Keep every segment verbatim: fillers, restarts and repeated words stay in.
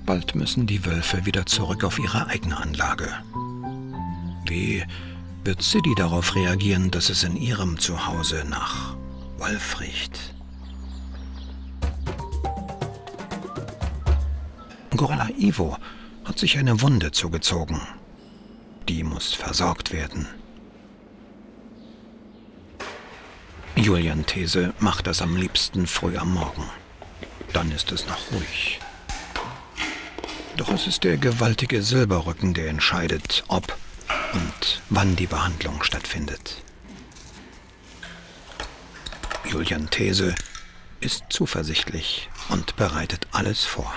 Bald müssen die Wölfe wieder zurück auf ihre eigene Anlage. Wie wird Siddi darauf reagieren, dass es in ihrem Zuhause nach Wolf riecht? Gorilla Ivo hat sich eine Wunde zugezogen. Die muss versorgt werden. Julian These macht das am liebsten früh am Morgen. Dann ist es noch ruhig. Doch es ist der gewaltige Silberrücken, der entscheidet, ob und wann die Behandlung stattfindet. Julian These ist zuversichtlich und bereitet alles vor.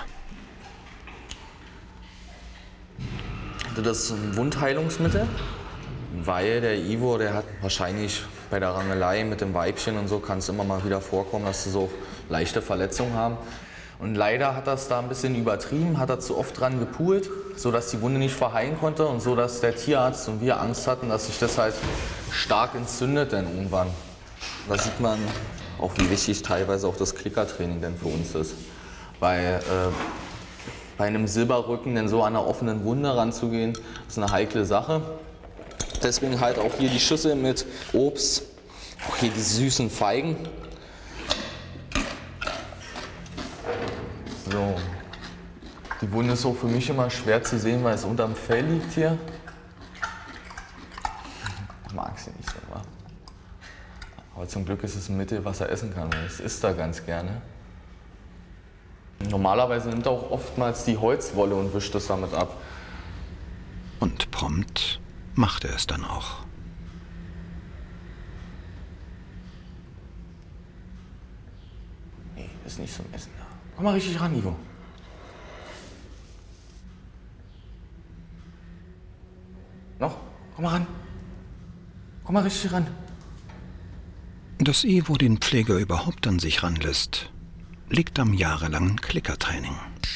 Das ist ein Wundheilungsmittel, weil der Ivo, der hat wahrscheinlich bei der Rangelei mit dem Weibchen und so, kann es immer mal wieder vorkommen, dass sie so leichte Verletzungen haben. Und leider hat er es da ein bisschen übertrieben, hat er zu oft dran gepult, sodass die Wunde nicht verheilen konnte und so, dass der Tierarzt und wir Angst hatten, dass sich das halt stark entzündet dann irgendwann. Da sieht man auch, wie wichtig teilweise auch das Klickertraining denn für uns ist. Weil äh, bei einem Silberrücken denn so an einer offenen Wunde ranzugehen, ist eine heikle Sache. Deswegen halt auch hier die Schüssel mit Obst, auch hier die süßen Feigen. So. Die Wunde ist auch für mich immer schwer zu sehen, weil es unterm Fell liegt hier. Ich mag sie nicht so, wa? Aber zum Glück ist es ein Mittel, was er essen kann, weil es isst er ganz gerne. Normalerweise nimmt er auch oftmals die Holzwolle und wischt es damit ab. Und prompt macht er es dann auch. Nee, ist nicht zum Essen da. Komm mal richtig ran, Ivo. Noch? Komm mal ran. Komm mal richtig ran. Dass Ivo den Pfleger überhaupt an sich ranlässt, liegt am jahrelangen Klickertraining.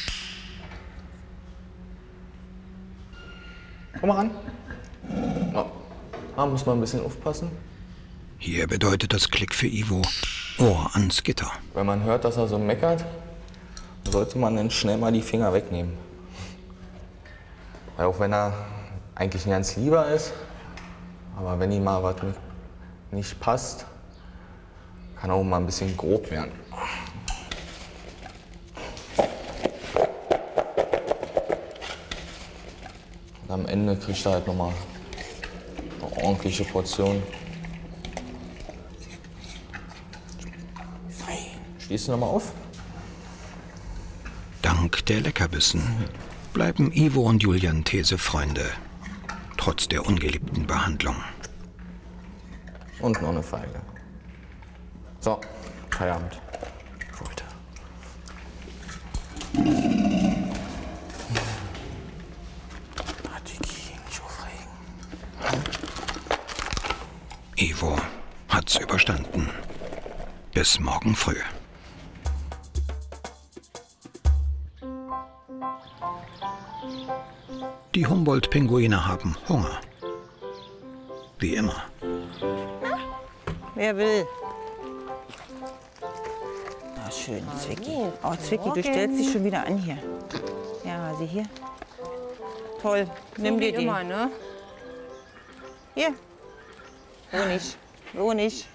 Komm mal ran. Ja. Da muss man ein bisschen aufpassen. Hier bedeutet das Klick für Ivo Ohr ans Gitter. Wenn man hört, dass er so meckert, sollte man dann schnell mal die Finger wegnehmen. Weil auch wenn er eigentlich ein ganz lieber ist, aber wenn ihm mal was nicht passt, kann er auch mal ein bisschen grob werden. Und am Ende kriegt er halt nochmal eine ordentliche Portion. Stehst du nochmal auf? Dank der Leckerbissen bleiben Ivo und Julian These Freunde, trotz der ungeliebten Behandlung. Und noch eine Feige. So, Feierabend. Heute. Ivo hat's überstanden. Bis morgen früh. Die Humboldt-Pinguine haben Hunger. Wie immer. Wer will? Na schön, Zwicky. Oh, Zwicky, du stellst dich schon wieder an hier. Ja, sieh hier. Toll, nimm dir die. Immer, ne? Hier. So nicht. So nicht.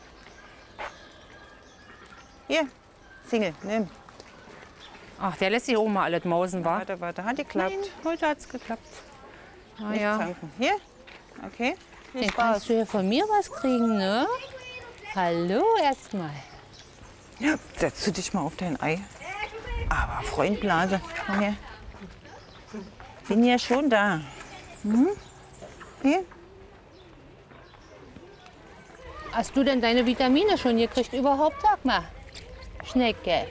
Hier, Single, nimm. Ach, der lässt sich oben mal alles mausen, wa? Warte, warte, hat geklappt. Nein, heute hat's geklappt. Ah, Nicht ja. zanken. Hier, okay. Viel Dann Spaß. kannst du ja von mir was kriegen, ne? Hallo erstmal. Ja, setzt du dich mal auf dein Ei. Aber Freund Blase, komm her. Bin ja schon da. Hm? Hier? Hast du denn deine Vitamine schon gekriegt überhaupt? Sag mal. Schnecke.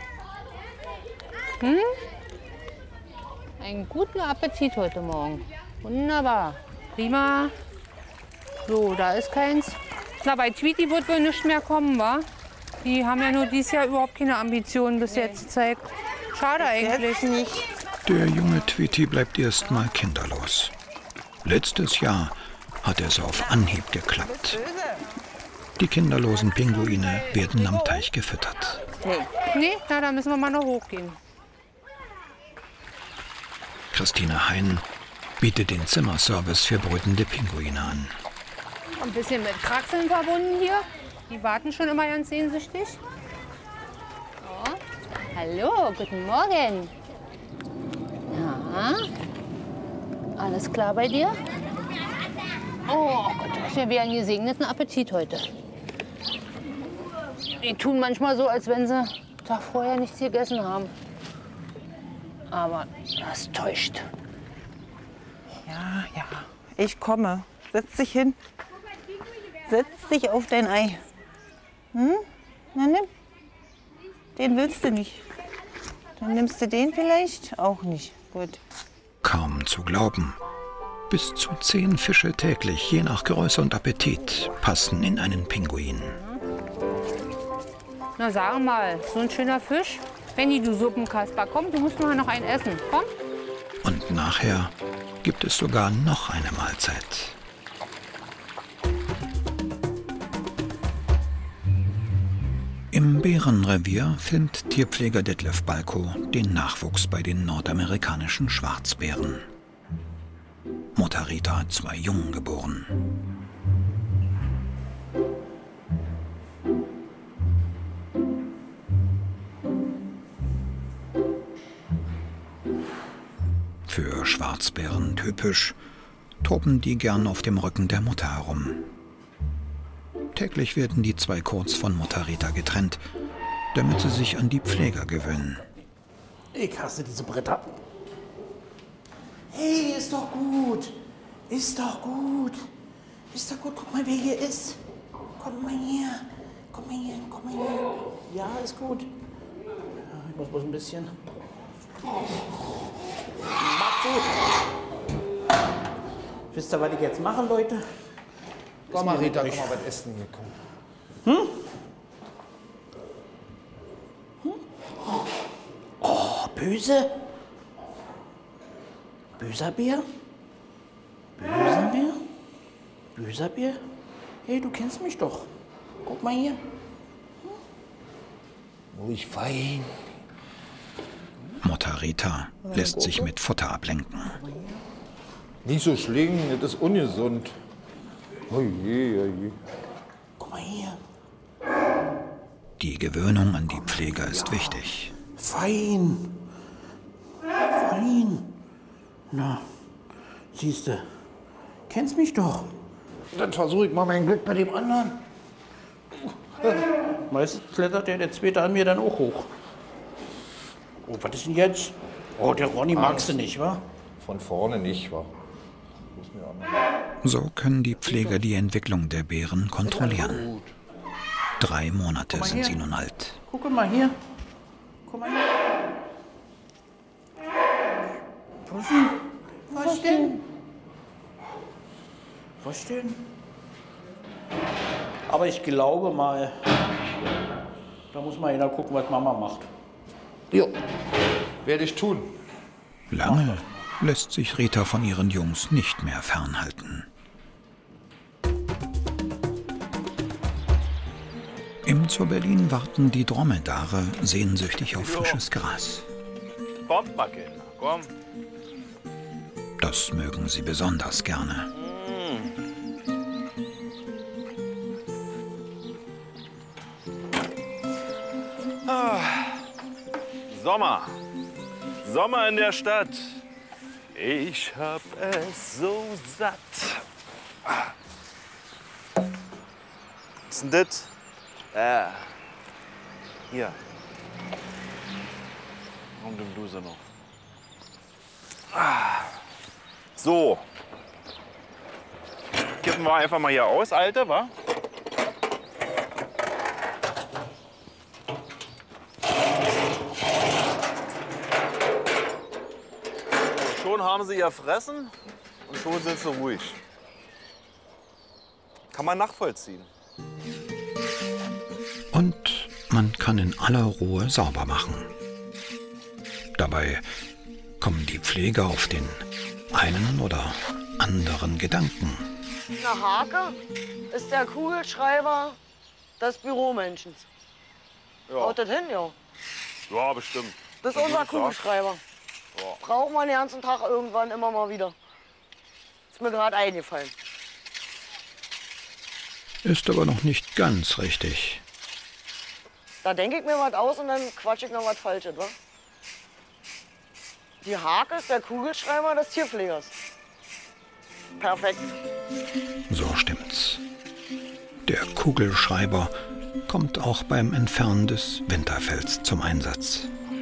Hm? Einen guten Appetit heute Morgen. Wunderbar. Prima. So, da ist keins. Na, bei Tweety wird wohl nichts mehr kommen, wa? Die haben ja nur dieses Jahr überhaupt keine Ambitionen bis jetzt gezeigt. Schade eigentlich. Jetzt nicht. Der junge Tweety bleibt erst mal kinderlos. Letztes Jahr hat es auf Anhieb geklappt. Die kinderlosen Pinguine werden am Teich gefüttert. Nee. Nee, na, da müssen wir mal noch hochgehen. Christine Hein bietet den Zimmerservice für brütende Pinguine an. Ein bisschen mit Kraxeln verbunden hier. Die warten schon immer ganz sehnsüchtig. So. Hallo, guten Morgen. Ja. Alles klar bei dir? Oh Gott, wir haben einen gesegneten Appetit heute. Die tun manchmal so, als wenn sie den Tag vorher nichts gegessen haben. Aber das täuscht. Ja, ja, ich komme. Setz dich hin. Setz dich auf dein Ei. Hm? Na, nimm. Den willst du nicht. Dann nimmst du den vielleicht auch nicht. Gut. Kaum zu glauben. Bis zu zehn Fische täglich, je nach Größe und Appetit, passen in einen Pinguin. Na, sag mal, so ein schöner Fisch. Benni, du Suppenkasper, komm, du musst nur noch einen essen. Komm. Und nachher gibt es sogar noch eine Mahlzeit. Im Bärenrevier filmt Tierpfleger Detlef Balko den Nachwuchs bei den nordamerikanischen Schwarzbären. Mutter Rita hat zwei Jungen geboren. Für Schwarzbären typisch, toben die gern auf dem Rücken der Mutter herum. Täglich werden die zwei kurz von Mutter Rita getrennt, damit sie sich an die Pfleger gewöhnen. Ich hasse diese Bretter. Hey, ist doch gut. Ist doch gut. Ist doch gut. Guck mal, wer hier ist. Komm mal hier. Komm mal hier. Komm mal hier. Ja, ist gut. Ich muss bloß ein bisschen. Mach gut. Wisst ihr, was ich jetzt mache, Leute? Komm mal, Rita, komm mal was essen hier, komm. Hm? Hm? Oh, böse. Böser Bär? Böser Bär? Böser Bär? Hey, du kennst mich doch. Guck mal hier. Hm? Ruhig fein. Mutter Rita lässt sich mit Futter ablenken. Nicht so schlingen, das ist ungesund. Oje, oje. Guck mal hier. Die Gewöhnung an die Pfleger ist wichtig. Fein. Fein. Na, siehste, kennst mich doch. Dann versuche ich mal mein Glück bei dem anderen. Meistens klettert der, der Zweite an mir dann auch hoch. Oh, was ist denn jetzt? Oh, der Ronny magst du nicht, wa? Von vorne nicht, wa? So können die Pfleger die Entwicklung der Bären kontrollieren. Drei Monate sind sie nun alt. Guck mal hier. Guck mal hier. Was denn? Was denn? Was denn? Aber ich glaube mal, da muss mal einer gucken, was Mama macht. Jo, werde ich tun. Lange lässt sich Rita von ihren Jungs nicht mehr fernhalten. Im Zoo Berlin warten die Dromedare sehnsüchtig auf frisches Gras. Kommt mal, Kinder, komm. Das mögen sie besonders gerne. Ah, Sommer. Sommer in der Stadt. Ich hab es so satt. Was ist denn das? Äh, hier. Und die Bluse noch. Ah. So. Kippen wir einfach mal hier aus, Alte, wa? Schon haben sie ihr Fressen und schon sind sie ruhig. Kann man nachvollziehen. Und man kann in aller Ruhe sauber machen. Dabei kommen die Pfleger auf den einen oder anderen Gedanken. Na, Hake ist der Kugelschreiber des Büromenschens. Ja, Haut das hin, ja. ja bestimmt. Das ist Was unser würdest du sagen? Kugelschreiber. Braucht man den ganzen Tag irgendwann immer mal wieder. Ist mir gerade eingefallen. Ist aber noch nicht ganz richtig. Da denke ich mir was aus und dann quatsche ich noch was Falsches, wa? Die Hake ist der Kugelschreiber des Tierpflegers. Perfekt. So stimmt's. Der Kugelschreiber kommt auch beim Entfernen des Winterfells zum Einsatz.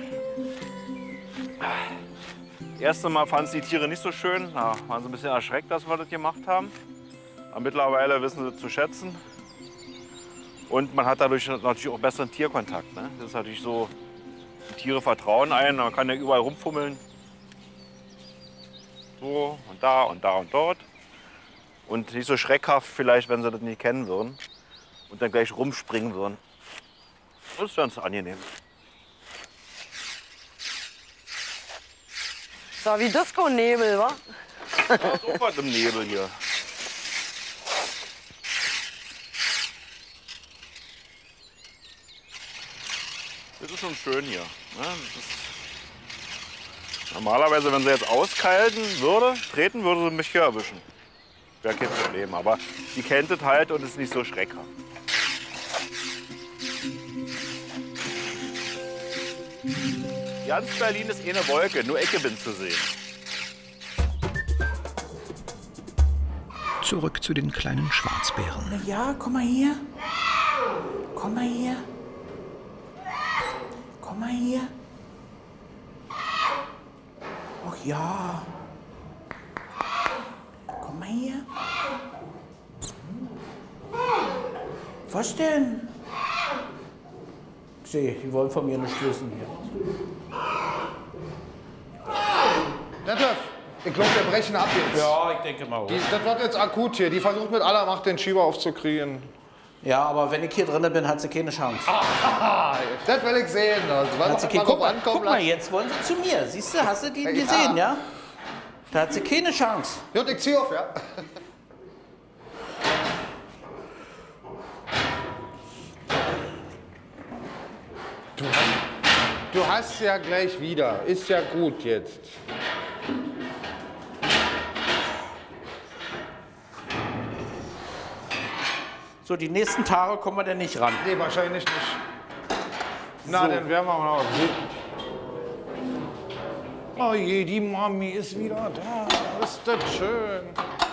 Erste Mal fanden es die Tiere nicht so schön. Da waren sie ein bisschen erschreckt, dass wir das gemacht haben. Aber mittlerweile wissen sie zu schätzen. Und man hat dadurch natürlich auch besseren Tierkontakt. Ne? Das ist natürlich so, die Tiere vertrauen einem, man kann ja überall rumfummeln. So und da und da und dort. Und nicht so schreckhaft vielleicht, wenn sie das nicht kennen würden. Und dann gleich rumspringen würden. Das ist ganz angenehm. So wie Disco-Nebel, wa? Da ist auch was im Nebel hier. Das ist schon schön hier. Ne? Das ist normalerweise, wenn sie jetzt auskalten würde, treten, würde sie mich hier erwischen. Wäre kein Problem. Aber die kennt es halt und ist nicht so schreckhaft. Ganz Berlin ist eh eine Wolke, nur Ecke bin zu sehen. Zurück zu den kleinen Schwarzbären. Na ja, komm mal hier. Komm mal hier. Komm mal hier. Ach ja. Komm mal hier. Was denn? Ich sehe, die wollen von mir nicht wissen hier. Detlef, ich glaube, wir brechen ab jetzt. Ja, ich denke mal. Die, das wird jetzt akut hier. Die versucht mit aller Macht, den Schieber aufzukriegen. Ja, aber wenn ich hier drin bin, hat sie keine Chance. Ah, das will ich sehen. Das Hat sie keine, mal guck, mal, ankommen guck mal, lassen. jetzt wollen sie zu mir. Siehst du, hast du die Ja. gesehen, ja? Da hat sie keine Chance. Gut, ich zieh auf, ja. Du hast, du hast ja gleich wieder. Ist ja gut jetzt. So, die nächsten Tage kommen wir denn nicht ran. Nee, wahrscheinlich nicht. Na, So. dann werden wir mal. Oh je, die Mami ist wieder da. Ist das schön.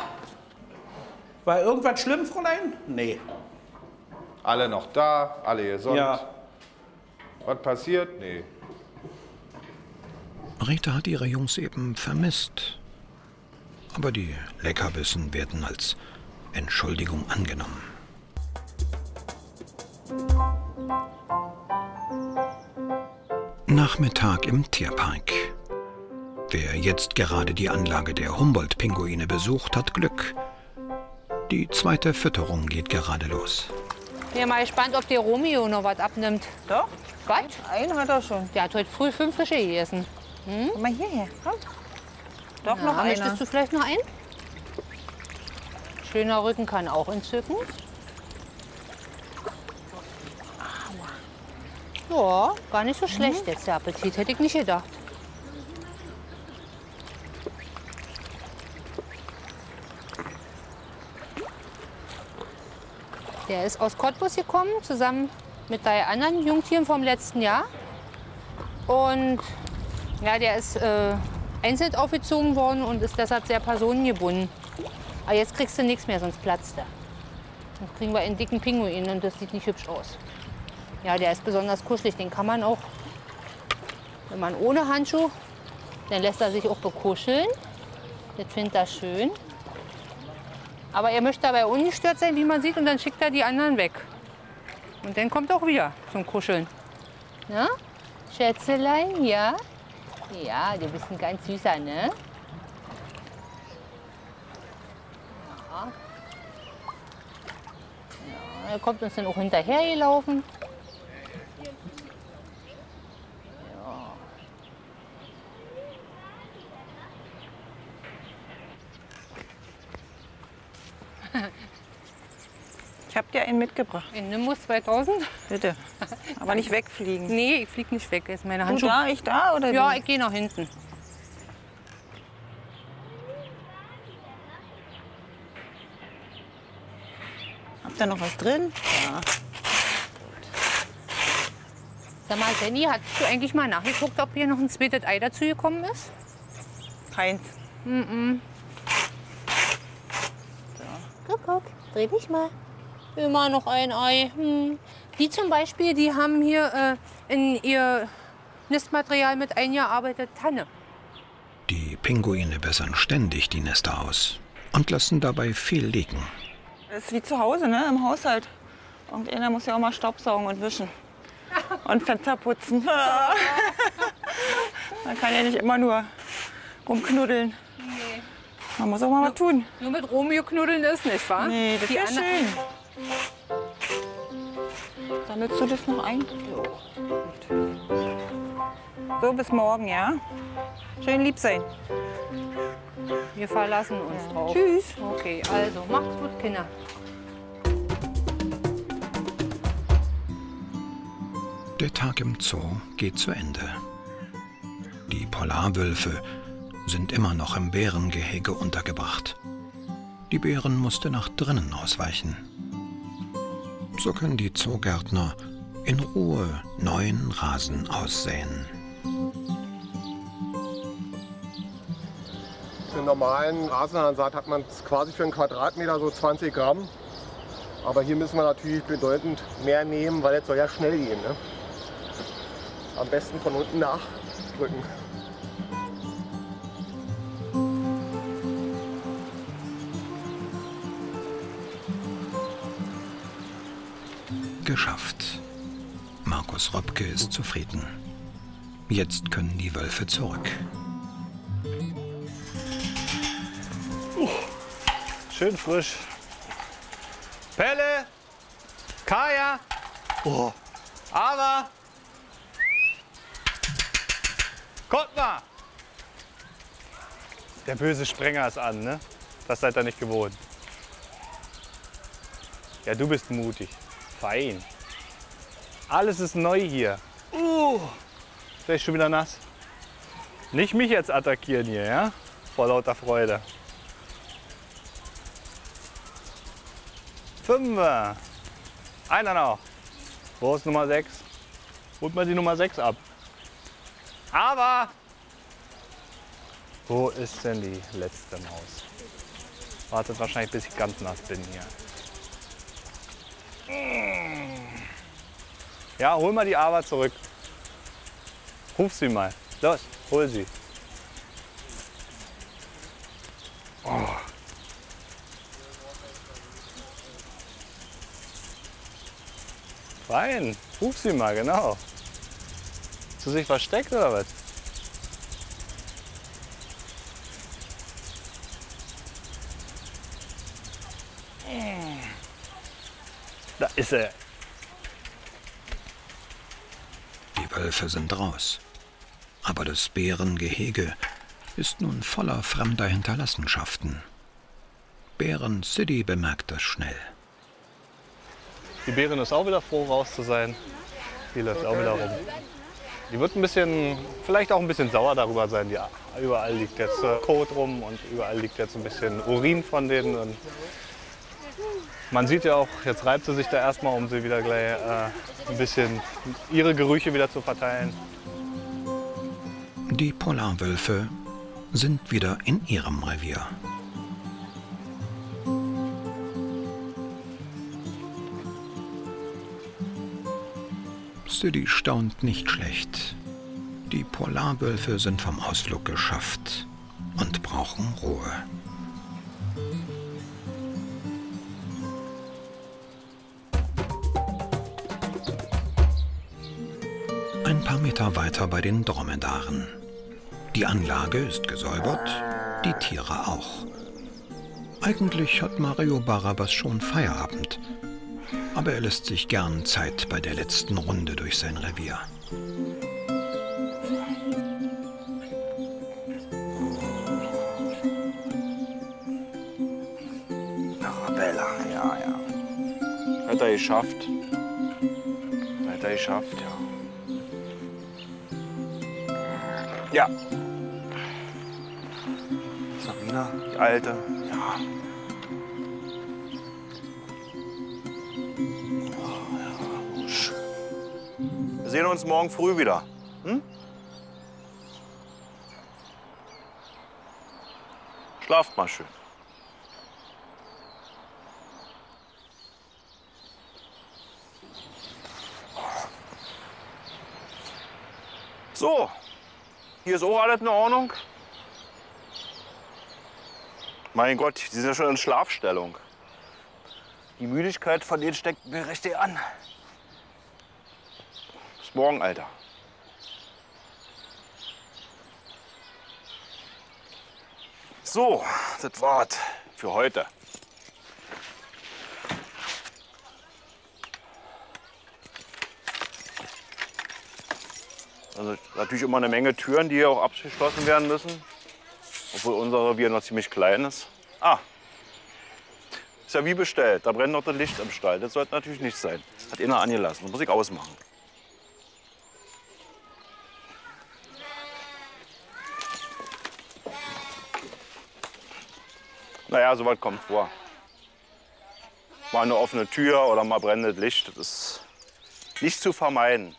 War irgendwas schlimm, Fräulein? Nee. Alle noch da, alle gesund. Ja. Was passiert? Nee. Rita hat ihre Jungs eben vermisst. Aber die Leckerbissen werden als Entschuldigung angenommen. Nachmittag im Tierpark. Wer jetzt gerade die Anlage der Humboldt-Pinguine besucht, hat Glück. Die zweite Fütterung geht gerade los. Bin ja mal gespannt, ob der Romeo noch was abnimmt. Doch, Was? einen hat er schon. Der hat heute früh fünf Fische gegessen. Komm mal hierher. Komm. Doch Ja, noch einer. möchtest du vielleicht noch einen? Schöner Rücken kann auch entzücken. Ja, gar nicht so schlecht jetzt der Appetit, hätte ich nicht gedacht. Der ist aus Cottbus gekommen, zusammen mit drei anderen Jungtieren vom letzten Jahr. Und ja, der ist äh, einzeln aufgezogen worden und ist deshalb sehr personengebunden. Aber jetzt kriegst du nichts mehr, sonst platzt er. Dann kriegen wir einen dicken Pinguin und das sieht nicht hübsch aus. Ja, der ist besonders kuschelig. Den kann man auch, wenn man ohne Handschuh, dann lässt er sich auch bekuscheln. Das findet er schön. Aber er möchte dabei ungestört sein, wie man sieht, und dann schickt er die anderen weg. Und dann kommt er auch wieder zum Kuscheln. Na? Schätzelein, ja? Ja, du bist ein ganz süßer, ne? Ja. Ja, er kommt uns dann auch hinterher gelaufen. Ich habe dir einen mitgebracht. In Nimbus zweitausend? Bitte. Aber nicht wegfliegen. Nee, ich flieg nicht weg. Ist meine Du Handschuhe. da, ich da oder Ja, wie? ich gehe nach hinten. Habt ihr noch was drin? Ja. Sag mal, Jenny, hast du eigentlich mal nachgeguckt, ob hier noch ein zweites Ei dazu gekommen ist? Keins. Mhm. So. Guck, guck, dreh dich mal. Immer noch ein Ei. Hm. Die zum Beispiel, die haben hier äh, in ihr Nistmaterial mit eingearbeitet Tanne. Die Pinguine bessern ständig die Nester aus und lassen dabei viel liegen. Das ist wie zu Hause, ne? Im Haushalt. Irgendeiner muss ja auch mal Staubsaugen und wischen. Und Fenster putzen. Man kann ja nicht immer nur rumknuddeln. Nee. Man muss auch mal was tun. Nur mit Romeo knuddeln ist nicht, wa? Nee, das Die ist anderen- schön. Sammelst du das noch ein? So, bis morgen, ja? Schön lieb sein. Wir verlassen uns drauf. Tschüss. Okay, also macht's gut, Kinder. Der Tag im Zoo geht zu Ende. Die Polarwölfe sind immer noch im Bärengehege untergebracht. Die Bären musste nach drinnen ausweichen. So können die Zoogärtner in Ruhe neuen Rasen aussäen. Für einen normalen Rasensaat hat man quasi für einen Quadratmeter so zwanzig Gramm. Aber hier müssen wir natürlich bedeutend mehr nehmen, weil es soll ja schnell gehen. Ne? Am besten von unten nachdrücken. Geschafft. Markus Röpke ist zufrieden. Jetzt können die Wölfe zurück. Schön frisch. Pelle, Kaya, oh. Aber, kommt mal. Der böse Sprenger ist an, ne? Das seid ihr nicht gewohnt. Ja, du bist mutig. Fein. Alles ist neu hier. Uh, vielleicht schon wieder nass. Nicht mich jetzt attackieren hier, ja? Vor lauter Freude. Fünfer. Einer noch. Wo ist Nummer sechs? Holt mal die Nummer sechs ab. Aber wo ist denn die letzte Maus? Wartet wahrscheinlich, bis ich ganz nass bin hier. Ja, hol mal die Ava zurück. Ruf sie mal. Los, hol sie. Oh. Fein, ruf sie mal, genau. Hast du sich versteckt oder was? Da ist er. Die Wölfe sind raus. Aber das Bärengehege ist nun voller fremder Hinterlassenschaften. Bären City bemerkt das schnell. Die Bärin ist auch wieder froh, raus zu sein. Die läuft auch wieder rum. Die wird ein bisschen, vielleicht auch ein bisschen sauer darüber sein. Ja, überall liegt jetzt äh, Kot rum und überall liegt jetzt ein bisschen Urin von denen. Und man sieht ja auch, jetzt reibt sie sich da erstmal, um sie wieder gleich äh, ein bisschen ihre Gerüche wieder zu verteilen. Die Polarwölfe sind wieder in ihrem Revier. City staunt nicht schlecht. Die Polarwölfe sind vom Ausflug geschafft und brauchen Ruhe. Ein paar Meter weiter bei den Dromedaren. Die Anlage ist gesäubert, die Tiere auch. Eigentlich hat Mario Barabas schon Feierabend. Aber er lässt sich gern Zeit bei der letzten Runde durch sein Revier. Arabella, ja, ja. Hat er geschafft. Hat er geschafft, ja. Ja. Sabina, die Alte, ja. Wir sehen uns morgen früh wieder. Hm? Schlaft mal schön. So, hier ist auch alles in Ordnung. Mein Gott, die sind ja schon in Schlafstellung. Die Müdigkeit von denen steckt mir richtig an. Bis morgen, Alter. So, das war's für heute. Also natürlich immer eine Menge Türen, die hier auch abgeschlossen werden müssen. Obwohl unser Revier noch ziemlich klein ist. Ah, ist ja wie bestellt. Da brennt noch das Licht im Stall. Das sollte natürlich nicht sein. Hat einer angelassen. Das muss ich ausmachen. Naja, sowas kommt vor. Mal eine offene Tür oder mal brennendes Licht. Das ist nicht zu vermeiden.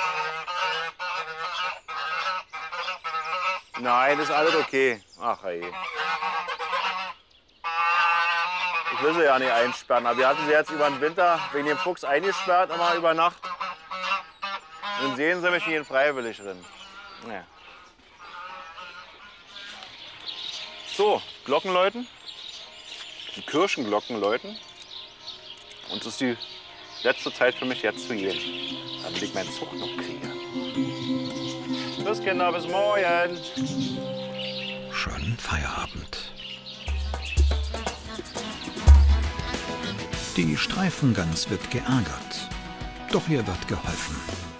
Nein, das ist alles okay. Ach ey. Ich will sie ja nicht einsperren, aber wir hatten sie jetzt über den Winter wegen dem Fuchs eingesperrt, immer über Nacht. Nun sehen sie mich hier freiwillig drin. Ja. So, Glocken läuten. Die Kirchenglocken läuten. Und es ist die letzte Zeit für mich jetzt zu gehen, damit ich meinen Zug noch kriege. Tschüss Kinder, bis morgen. Schönen Feierabend. Die Streifengans wird geärgert, doch ihr wird geholfen.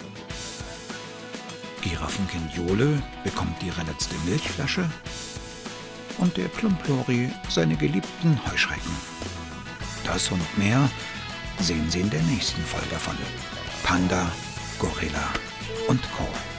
Giraffenkind Jole bekommt ihre letzte Milchflasche und der Plumplori seine geliebten Heuschrecken. Das und mehr sehen Sie in der nächsten Folge von Panda, Gorilla und Co.